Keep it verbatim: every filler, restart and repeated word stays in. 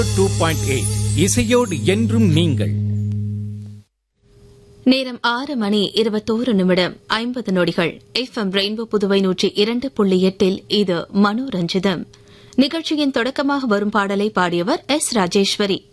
Two point eight இசையோடு என்றும் நீங்கள். நேரம் ஆறு மணி இருபத்தோரு நிமிடம் ஐம்பது நொடிகள். எஃப் எம் ரெயின்போ புதுவை நூற்றி இரண்டு புள்ளி எட்டில் இது மனோரஞ்சிதம் நிகழ்ச்சியின் தொடக்கமாக வரும் பாடலை பாடியவர் எஸ் ராஜேஸ்வரி.